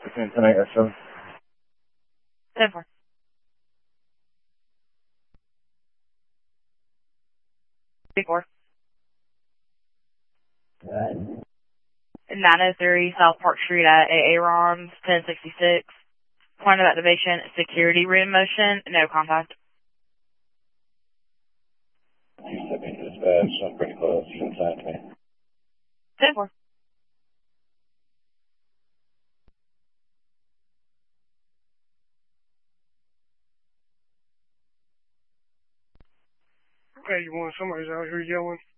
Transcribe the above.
between tonight or so. 10-4. Before. 903 South Park Street at AA ROMS, 1066. Point of activation, security room motion, no contact. Dispatch, I'm pretty close. You can sign to me. 10-4. Okay, you want somebody's out here yelling?